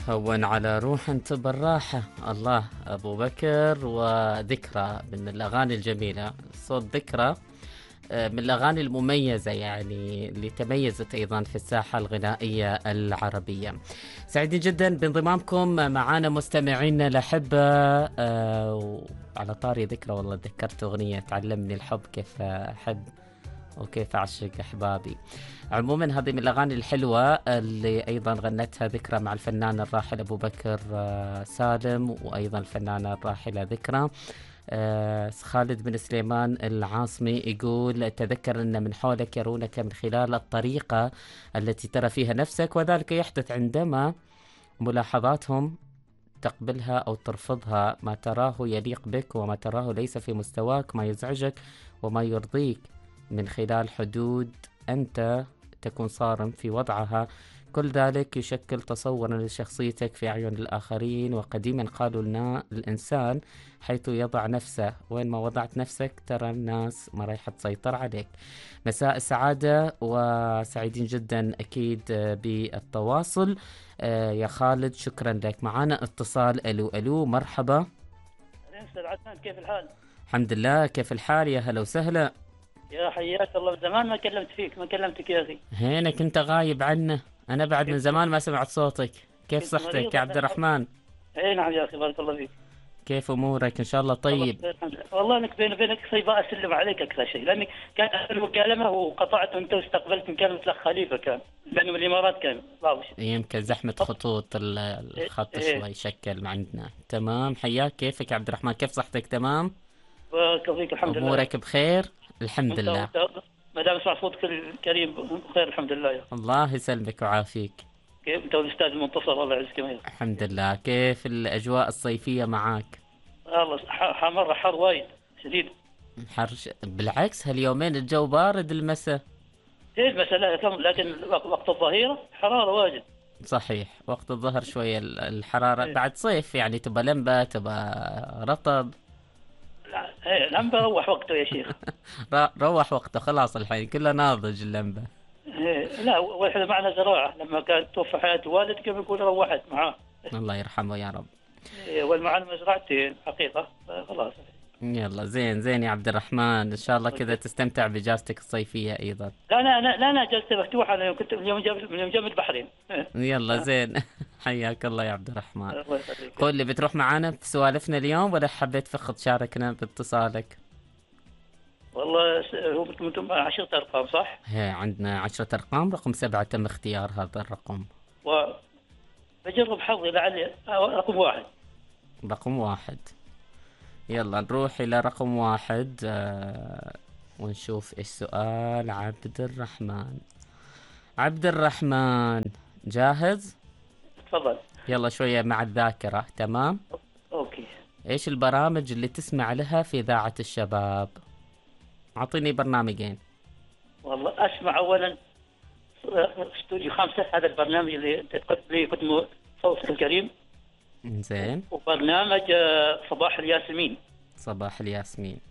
هون على روح انت بالراحة. الله، أبو بكر وذكرى من الأغاني الجميلة. صوت ذكرى من الأغاني المميزة، يعني اللي تميزت أيضا في الساحة الغنائية العربية. سعيدين جدا بانضمامكم معنا مستمعينا الأحبة. على طاري ذكرى، والله تذكرت أغنية تعلمني الحب كيف أحب وكيف أعشق أحبابي. عموما هذه من الأغاني الحلوة اللي أيضا غنتها ذكرى مع الفنان الراحل أبو بكر سالم، وأيضا الفنانة الراحلة ذكرى. خالد بن سليمان العاصمي يقول: تذكر أن من حولك يرونك من خلال الطريقة التي ترى فيها نفسك، وذلك يحدث عندما ملاحظاتهم تقبلها أو ترفضها. ما تراه يليق بك وما تراه ليس في مستواك، ما يزعجك وما يرضيك، من خلال حدود أنت تكون صارم في وضعها. كل ذلك يشكل تصورا لشخصيتك في أعين الآخرين. وقديما قالوا لنا الإنسان حيث يضع نفسه، وين ما وضعت نفسك ترى الناس ما رايحة تسيطر عليك. مساء السعادة وسعيدين جدا أكيد بالتواصل. يا خالد شكرا لك. معنا اتصال. ألو ألو، مرحبا. أستاذ عدنان، كيف الحال؟ الحمد لله، كيف الحال؟ يا هلا وسهلا. يا حياك الله، من زمان ما كلمت فيك، ما كلمتك يا أخي. هينك أنت غايب عنا، أنا بعد من زمان ما سمعت صوتك. كيف كنت صحتك مريض يا عبد الرحمن؟ اي نعم يا أخي، بارك الله فيك. كيف أمورك؟ إن شاء الله طيب. الله الحمد لله. والله انك بيني وبينك صيبة اسلم عليك اكثر شيء، لاني كانت اخر مكالمه وقطعت انت واستقبلت مكالمه الاخ خليفه، كان لانه من الامارات كان الله. يمكن زحمة خطوط الخط إيه. شوي شكل عندنا. تمام، حياك. كيفك يا عبد الرحمن؟ كيف صحتك؟ تمام؟ بارك الله فيك، الحمد لله. أمورك بخير؟ الحمد لله. ما دام اسمع صوتك الكريم بخير الحمد لله يا. الله يسلمك ويعافيك. كيف انت والاستاذ المنتصر، الله يعزك يا. الحمد لله. كيف الأجواء الصيفية معاك؟ والله مره حر وايد شديد. بالعكس هاليومين الجو بارد المساء. ايه المسألة، لكن وقت الظهيرة حرارة واجد. صحيح، وقت الظهر شوية الحرارة. إيه. بعد صيف يعني، تبى لمبة تبى رطب. لا ايه، اللمبة روح وقته يا شيخ. روح وقته خلاص، الحين كله ناضج اللمبة. إيه. لا، واحنا معنا زراعة، لما كانت توفى حياة والد كما يقول روحت معاه. الله يرحمه يا رب. إيه، والمعنا مزرعتين حقيقة، خلاص. يلا زين زين يا عبد الرحمن، ان شاء الله كذا تستمتع باجازتك الصيفية ايضا. لا انا اجازتي مفتوحة، انا كنت من يوم جاء من البحرين. يلا زين. حياك الله يا عبد الرحمن. الله يخليك. قول لي، بتروح معانا في سوالفنا اليوم ولا حبيت فقط تشاركنا باتصالك؟ والله هو انتم 10 ارقام صح؟ هي عندنا 10 ارقام، رقم 7 تم اختيار هذا الرقم. بجرب حظي لعلي رقم 1. رقم 1. يلا نروح إلى رقم 1 ونشوف إيش سؤال عبد الرحمن. عبد الرحمن جاهز؟ تفضل. يلا شوية مع الذاكرة. تمام؟ اوكي. إيش البرامج اللي تسمع لها في إذاعة الشباب؟ أعطيني برنامجين. والله أسمع أولا استوديو 5، هذا البرنامج اللي يقدمه صوتك الكريم. زين. وبرنامج صباح الياسمين. صباح الياسمين.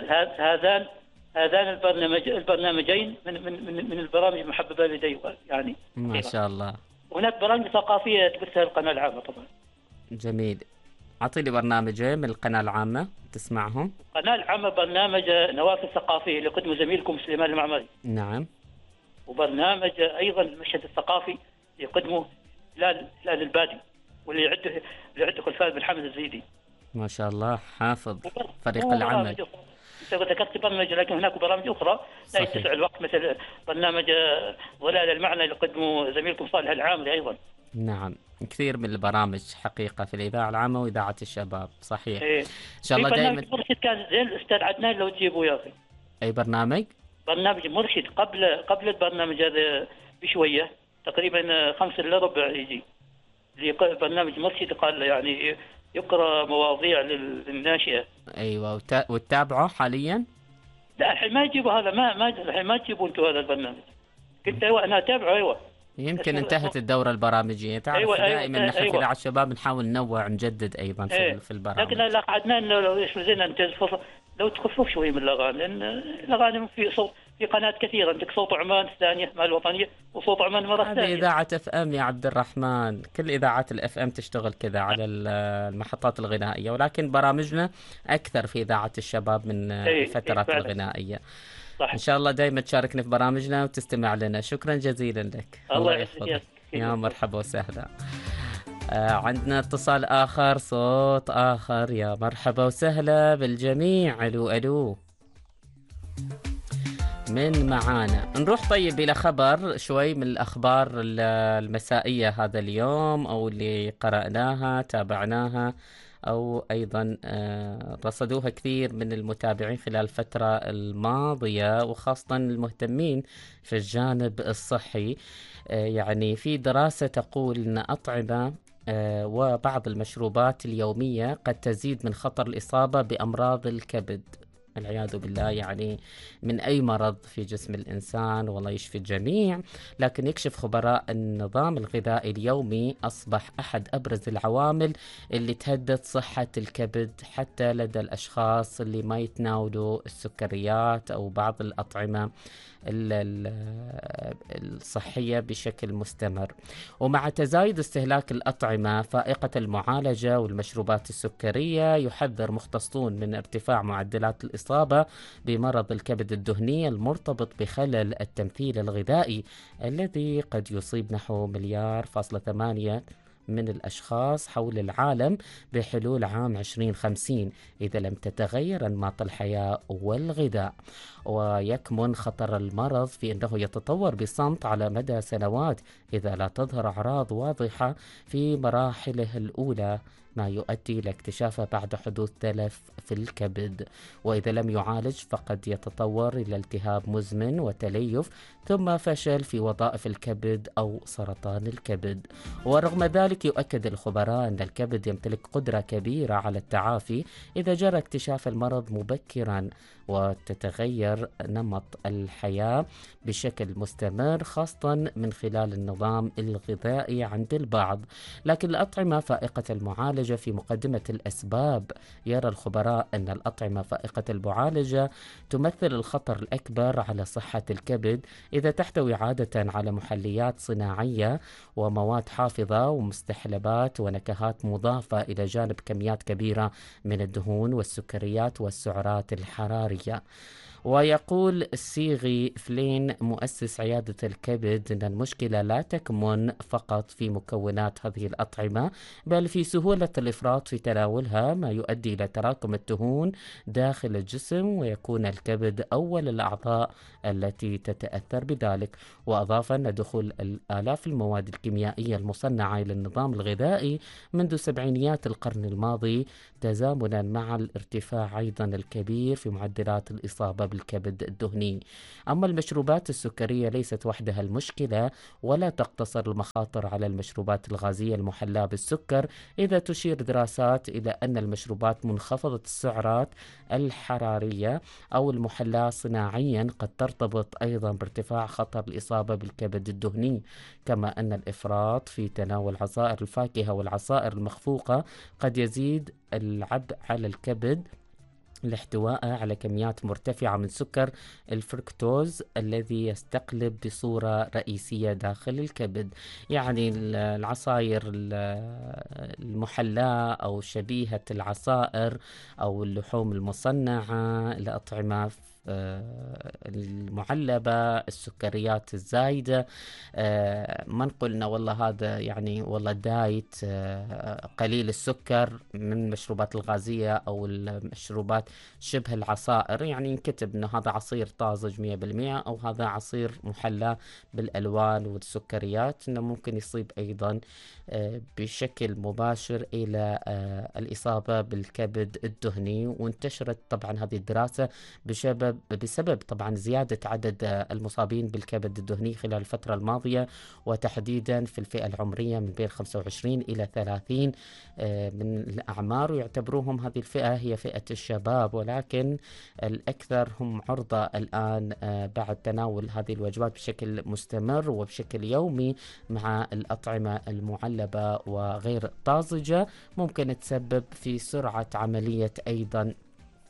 هذان البرنامجين من البرامج المحببة لدي يعني. ما شاء الله. هناك برامج ثقافية تبثها القناة العامة طبعا. جميل. أعطيني برنامجين من القناة العامة تسمعهم. القناة العامة برنامج نوافذ ثقافية اللي يقدمه زميلكم سليمان المعمري. نعم. وبرنامج أيضا المشهد الثقافي يقدمه هلال البادي، واللي يعده خلفان بن حمد الزيدي. ما شاء الله، حافظ فريق العمل. انت ذكرت برنامج، لكن هناك برامج اخرى لا يتسع الوقت، مثل برنامج ظلال المعنى اللي يقدمه زميلكم صالح العامري ايضا. نعم، كثير من البرامج حقيقة في الإذاعة العامة وإذاعة الشباب. صحيح. إيه. إن شاء الله دائما. برنامج مرشد كان زين الأستاذ عدنان، لو تجيبه يا أخي. أي برنامج؟ برنامج مرشد قبل البرنامج هذا بشوية، تقريبا 5 إلا ربع يجي برنامج مرشد، قال يعني يقرأ مواضيع للناشئة. أيوة، وتتابعه حاليا؟ لا الحين ما يجيبوا هذا، الحين ما تجيبوا أنتوا هذا البرنامج. كنت أيوة أنا أتابعه. أيوة. يمكن انتهت الدورة البرامجية. تعرف أيوة دائما نحن أيوة. في إذاعة الشباب نحاول ننوع نجدد أيضا في البرامج. لكن الأخ عدنان لو زين أنت لو تخفف شوي من الأغاني، لأن الأغاني في قناة كثيرة، عندك صوت عمان الثانية مال الوطنية، وصوت عمان مرة هذه ثانية. إذاعة اف ام يا عبد الرحمن، كل إذاعات الاف ام تشتغل كذا على المحطات الغنائية، ولكن برامجنا أكثر في إذاعة الشباب من اي الفترات فعلا. الغنائية. إن صح. شاء الله دائما تشاركنا في برامجنا وتستمع لنا. شكرا جزيلا لك، الله الله يعزك يحفظك. يا يا سيدي. مرحبا وسهلا. عندنا اتصال آخر، صوت آخر. يا مرحبا وسهلا بالجميع. ألو ألو، من معانا؟ نروح طيب إلى خبر شوي من الأخبار المسائية هذا اليوم، أو اللي قرأناها تابعناها، أو أيضا رصدوها كثير من المتابعين خلال الفترة الماضية، وخاصة المهتمين في الجانب الصحي. يعني في دراسة تقول أن أطعمة وبعض المشروبات اليومية قد تزيد من خطر الإصابة بأمراض الكبد، والعياذ بالله، يعني من أي مرض في جسم الإنسان، والله يشفي الجميع. لكن يكشف خبراء النظام الغذائي اليومي أصبح أحد أبرز العوامل اللي تهدد صحة الكبد حتى لدى الأشخاص اللي ما يتناولوا السكريات أو بعض الأطعمة الصحية بشكل مستمر. ومع تزايد استهلاك الأطعمة فائقة المعالجة والمشروبات السكرية، يحذر مختصون من ارتفاع معدلات الإصابة بمرض الكبد الدهني المرتبط بخلل التمثيل الغذائي، الذي قد يصيب نحو 1.8 من الأشخاص حول العالم بحلول عام 2050 إذا لم تتغير أنماط الحياة والغذاء. ويكمن خطر المرض في أنه يتطور بصمت على مدى سنوات إذا لا تظهر أعراض واضحة في مراحله الأولى، ما يؤدي إلى اكتشافه بعد حدوث تلف في الكبد. وإذا لم يعالج فقد يتطور إلى التهاب مزمن وتليف، ثم فشل في وظائف الكبد أو سرطان الكبد. ورغم ذلك يؤكد الخبراء أن الكبد يمتلك قدرة كبيرة على التعافي إذا جرى اكتشاف المرض مبكرا، وتتغير نمط الحياة بشكل مستمر، خاصة من خلال النظام الغذائي عند البعض. لكن الأطعمة فائقة المعالجة في مقدمة الأسباب. يرى الخبراء أن الأطعمة فائقة المعالجة تمثل الخطر الأكبر على صحة الكبد إذا تحتوي عادة على محليات صناعية ومواد حافظة ومستحلبات ونكهات مضافة، إلى جانب كميات كبيرة من الدهون والسكريات والسعرات الحرارية. ويقول السيغي فلين مؤسس عيادة الكبد أن المشكلة لا تكمن فقط في مكونات هذه الأطعمة، بل في سهولة الإفراط في تناولها، ما يؤدي إلى تراكم الدهون داخل الجسم، ويكون الكبد أول الأعضاء التي تتأثر بذلك. وأضاف أن دخول الآلاف المواد الكيميائية المصنعة إلى النظام الغذائي منذ سبعينيات القرن الماضي تزامنا مع الارتفاع أيضا الكبير في معدلات الإصابة بالكبد الدهني. أما المشروبات السكرية ليست وحدها المشكلة، ولا تقتصر المخاطر على المشروبات الغازية المحلاة بالسكر، إذا تشير دراسات إلى أن المشروبات منخفضة السعرات الحرارية أو المحلاة صناعيا قد ترتبط أيضا بارتفاع خطر الإصابة بالكبد الدهني. كما أن الإفراط في تناول عصائر الفاكهة والعصائر المخفوقة قد يزيد العبء على الكبد لاحتوائه على كميات مرتفعة من سكر الفركتوز الذي يستقلب بصورة رئيسية داخل الكبد. يعني العصائر المحلاة أو شبيهة العصائر أو اللحوم المصنعة، الأطعمة المعلبة، السكريات الزايدة، ما نقولنا والله هذا يعني والله دايت قليل السكر من المشروبات الغازية أو المشروبات شبه العصائر، يعني ينكتب أنه هذا عصير طازج 100% أو هذا عصير محلى بالألوان والسكريات، أنه ممكن يصيب أيضا بشكل مباشر إلى الإصابة بالكبد الدهني. وانتشرت طبعا هذه الدراسة بسبب طبعا زيادة عدد المصابين بالكبد الدهني خلال الفترة الماضية، وتحديدا في الفئة العمرية من بين 25 إلى 30 من الأعمار، ويعتبروهم هذه الفئة هي فئة الشباب، ولكن الأكثر هم عرضة الآن بعد تناول هذه الوجبات بشكل مستمر وبشكل يومي مع الأطعمة المعلبة وغير طازجة، ممكن تسبب في سرعة عملية أيضا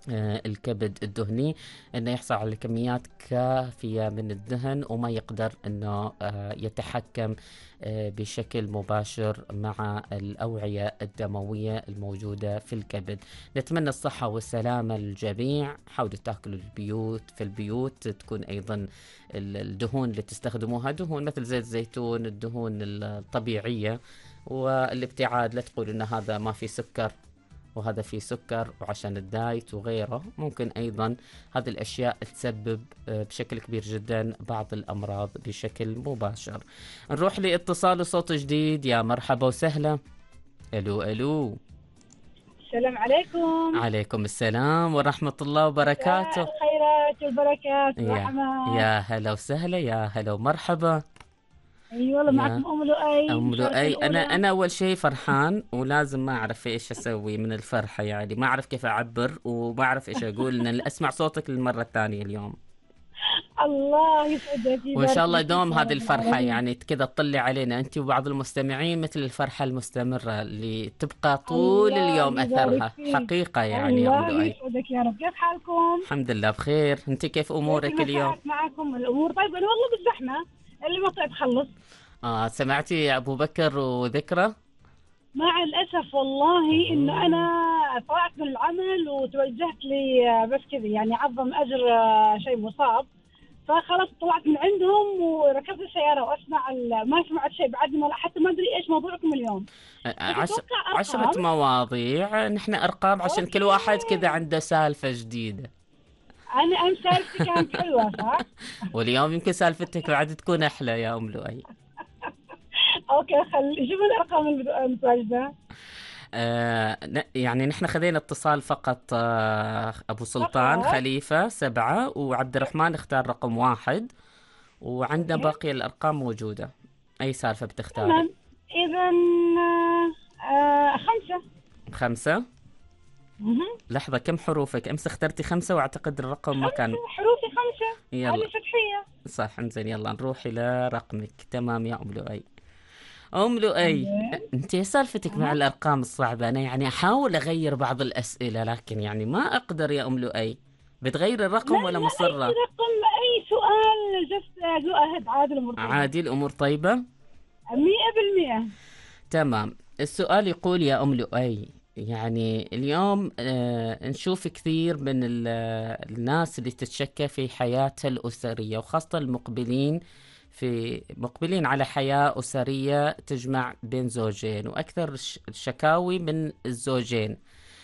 الكبد الدهني، انه يحصل على كميات كافية من الدهن وما يقدر انه يتحكم بشكل مباشر مع الأوعية الدموية الموجودة في الكبد. نتمنى الصحة والسلامة للجميع. حاولوا تاكلوا في البيوت تكون ايضا الدهون اللي تستخدموها دهون مثل زيت الزيتون، الدهون الطبيعية، والابتعاد. لا تقول ان هذا ما في سكر وهذا فيه سكر، وعشان الدايت وغيره ممكن أيضا هذه الأشياء تسبب بشكل كبير جدا بعض الأمراض بشكل مباشر. نروح لاتصال وصوت جديد. يا مرحبا وسهلا. ألو ألو. السلام عليكم. عليكم السلام ورحمة الله وبركاته. الخيرات والبركات يا والرحمة. يا هلا وسهلا، يا هلا ومرحبا. اي والله معكم ام لؤي. أم لؤي، أنا أول شيء فرحان، ولازم ما أعرف إيش أسوي من الفرحة، يعني ما أعرف كيف أعبر وما أعرف إيش أقول، لأن أسمع صوتك للمرة الثانية اليوم. الله يسعدك وإن شاء الله يدوم هذه الفرحة، يعني كذا تطلع علينا أنت وبعض المستمعين مثل الفرحة المستمرة اللي تبقى طول اليوم أثرها حقيقة. يعني يا أم الله لؤي، يسعدك يا رب. كيف حالكم؟ الحمد لله بخير. أنت كيف أمورك اليوم؟ معكم الأمور طيب. أنا والله بالزحمة اللي ما طلعت خلص. سمعتي يا أبو بكر وذكرى؟ مع الأسف والله إنه أنا طلعت من العمل وتوجهت لي بس كذا يعني عظم أجر شيء مصاب، فخلاص طلعت من عندهم وركبت السيارة وأسمع ما سمعت شيء بعد ما حتى ما أدري إيش موضوعكم اليوم. 10 مواضيع، نحن أرقام عشان كل واحد كذا عنده سالفة جديدة. أنا سالفتي كانت حلوة صح؟ واليوم يمكن سالفتك بعد تكون أحلى يا أم لؤي. اوكي شوف الارقام المتواجده. يعني نحن خذينا اتصال فقط. ابو سلطان خليفة 7، وعبد الرحمن اختار رقم 1، وعندنا باقي الارقام موجودة. اي سالفة بتختار؟ تمام. اذا 5. لحظة، كم حروفك؟ امس اخترتي 5 واعتقد الرقم ما كان. حروفي 5. يلا هذه فتحية صح. انزين يلا نروح الى رقمك. تمام يا ام لؤي. أم لؤي، أنت سالفتك مع الأرقام الصعبة. أنا يعني أحاول أغير بعض الأسئلة لكن يعني ما أقدر يا أم لؤي. بتغير الرقم ولا مصرة؟ أي رقم أي سؤال جست جو أهد. عادي الأمور طيبة. عادي الأمور طيبة 100%. تمام. السؤال يقول يا أم لؤي، يعني اليوم نشوف كثير من الناس اللي تتشكى في حياتها الأسرية، وخاصة مقبلين على حياة أسرية تجمع بين زوجين، وأكثر الشكاوي من الزوجين.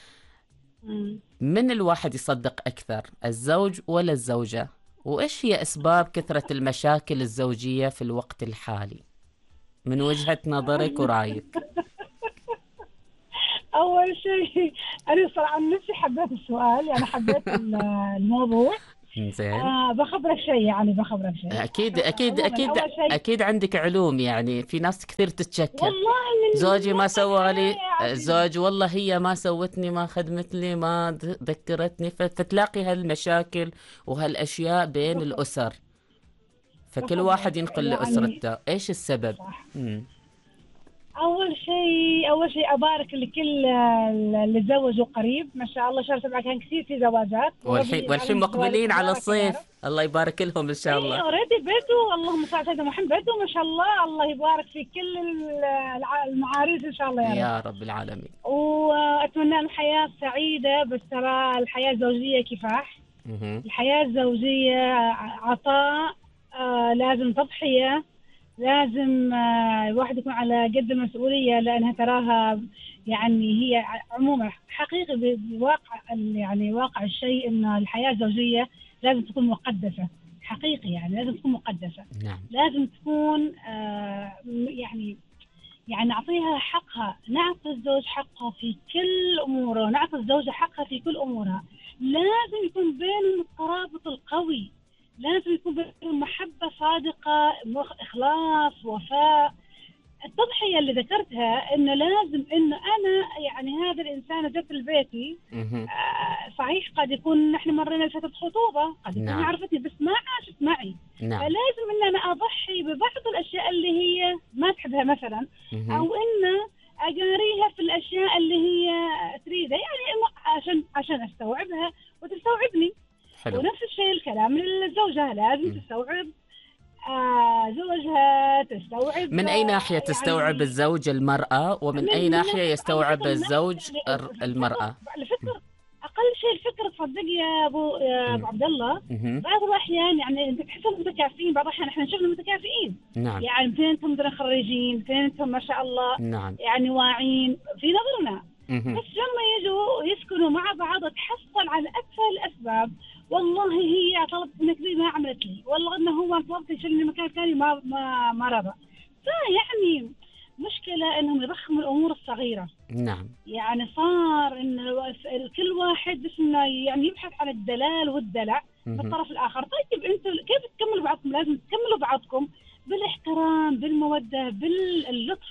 من الواحد يصدق أكثر، الزوج ولا الزوجة؟ وإيش هي أسباب كثرة المشاكل الزوجية في الوقت الحالي من وجهة نظرك ورأيك؟ أول شيء أنا صراحة عن نفسي حبيت السؤال، يعني حبيت الموضوع. زين. بخبرك شيء. أكيد عندك علوم. يعني في ناس كثير تتشكى، والله زوجي ما سوى لي، زوج والله هي ما سوتني، ما خدمتني، ما ذكرتني. فتلاقي هالمشاكل وهالأشياء بين الأسر، فكل واحد ينقل لأسرته. إيش السبب؟ أول شيء أبارك لكل اللي تزوجوا قريب. ما شاء الله شهر 7 كان كثير في زواجات، والحين مقبلين على الصيف. الله يبارك لهم إن شاء الله. أوريدي بيته اللهم صل على سيدنا محمد، بيته ما شاء الله. الله يبارك في كل المعاريس إن شاء الله يا رب العالمين. وأتمنى لهم حياة سعيدة. بس ترى الحياة الزوجية كفاح. الحياة الزوجية عطاء، لازم تضحية، لازم الواحد يكون على قد المسؤولية، لأنها تراها يعني هي عموما حقيقي بواقع يعني واقع الشيء إن الحياة الزوجية لازم تكون مقدسة. حقيقي يعني لازم تكون مقدسة. نعم. لازم تكون يعني نعطيها حقها، نعطي الزوج حقها في كل أموره، نعطي الزوجة حقها في كل أمورها. لازم يكون بينهم الترابط القوي، لازم يكون بينهم محبة صادقة، إخلاص، وفاء. التضحية اللي ذكرتها إنه لازم إنه أنا يعني هذا الإنسان جت لبيتي، صحيح قد يكون نحن مرينا بفترة خطوبة، قد يكون عرفتني بس ما عاشت معي. فلازم إن أنا أضحي ببعض الأشياء اللي هي ما تحبها مثلا، أو إنه أجاريها في الأشياء اللي هي تريدها. يعني عشان استوعبها وتستوعبني. حلو. ونفس الشيء الكلام للزوجة، لازم تستوعب زوجها، تستوعب. من أي ناحية تستوعب يعني الزوج المرأة، ومن أي ناحية يستوعب الزوج المرأة؟ الفكر اقل شيء الفكر، تصدق يا ابو عبد الله، بعض الاحيان يعني انت تحسهم متكافئين، بعض الاحيان احنا نشوفهم متكافئين. نعم. يعني اثنينهم مثلا خريجين، اثنينهم ما شاء الله نعم. يعني واعين في نظرنا. بس لما يجوا يسكنوا مع بعض تحصل على اتفه الاسباب، والله هي طلبت منك ذي ما عملت لي، والله انه هو طلبت يشيلني مكان ثاني ما رضى. فيعني مشكلة انهم يضخموا الامور الصغيرة. نعم. يعني صار ان كل واحد بس انه يعني يبحث عن الدلال والدلع بالطرف الاخر. طيب انتوا كيف تكملوا بعضكم؟ لازم تكملوا بعضكم بالاحترام، بالمودة، باللطف،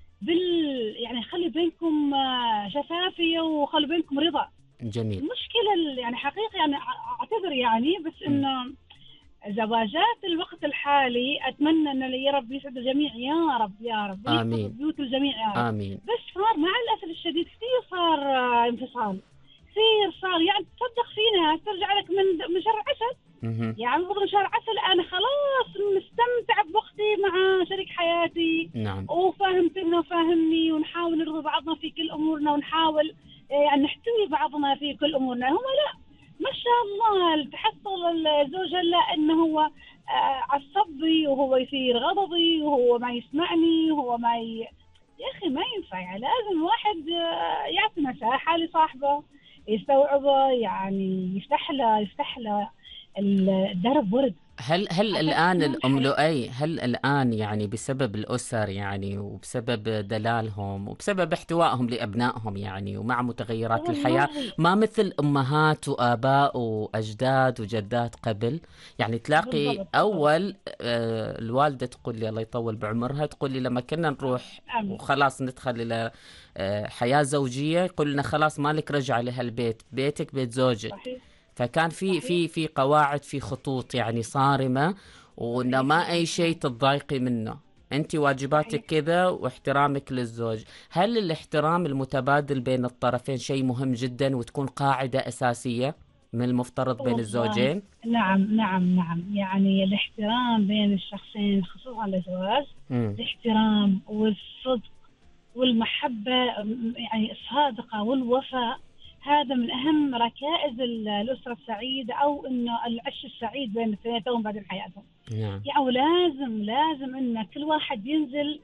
يعني خلي بينكم شفافية وخلي بينكم رضا. جميل. المشكلة يعني حقيقة يعني اعتذر يعني، بس انه زواجات الوقت الحالي اتمنى ان يا رب يسعد الجميع يا رب يا رب، آمين. بيوت الجميع يا رب. آمين. بس صار مع الاسف الشديد كثير صار انفصال، كثير صار. يعني تصدق في ناس ترجع لك من شهر عسل، يعني من شهر عسل انا خلاص مستمتعه بوقتي مع شريك حياتي. نعم. وفاهمتنا وفاهمني، ونحاول نرضي بعضنا في كل امورنا، ونحاول يعني نحتوي بعضنا في كل امورنا. هم لا، ما شاء الله تحصل الزوجة لا انه هو عصبي، وهو يصير غضبي، وهو ما يسمعني، وهو ما يا اخي ما ينفع. يعني لازم الواحد يعطي مساحة لصاحبه، يستوعبه، يعني يفتح له الدرب ورد. هل الآن الأم لؤي، هل الآن يعني بسبب الأسر يعني، وبسبب دلالهم، وبسبب احتوائهم لأبنائهم يعني، ومع متغيرات الحياة، ما مثل أمهات وآباء وأجداد وجدات قبل؟ يعني تلاقي بالضبط. أول الوالدة تقول لي الله يطول بعمرها، تقول لي لما كنا نروح وخلاص ندخل إلى حياة زوجية، يقول لنا خلاص مالك رجع لهالبيت، بيتك بيت زوجك. صحيح. فكان في قواعد، في خطوط يعني صارمة، وإنه ما أي شيء تتضايقي منه، أنت واجباتك كذا واحترامك للزوج. هل الاحترام المتبادل بين الطرفين شيء مهم جدا وتكون قاعدة أساسية من المفترض بين الزوجين؟ نعم. يعني الاحترام بين الشخصين خصوصا الزواج، الاحترام والصدق والمحبة يعني الصادقة والوفاء، هذا من أهم ركائز الأسرة السعيدة، أو إنه العش السعيد بين الاثنين بعد حياتهم. نعم. يعني لازم إن كل واحد ينزل،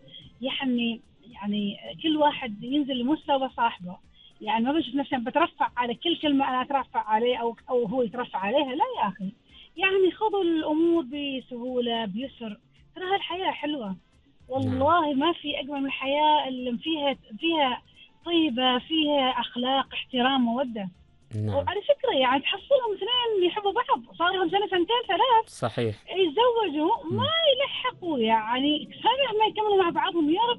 يعني كل واحد ينزل لمستوى صاحبه. يعني ما بشوف نفسي بترفع على كل كلمة أنا أترفع عليه أو هو يترفع عليها، لا يا أخي. يعني خذوا الأمور بسهولة بيسر، ترى هالحياة حلوة والله. ما في أجمل من الحياة اللي فيها طيبة، فيها أخلاق، احترام، مودة. نعم. وعلى فكرة يعني تحصلهم اثنين يحبوا بعض، صار لهم سنة سنتين ثلاث، صحيح، يتزوجوا ما يلحقوا، يعني سنة ما يكملوا مع بعضهم. يا رب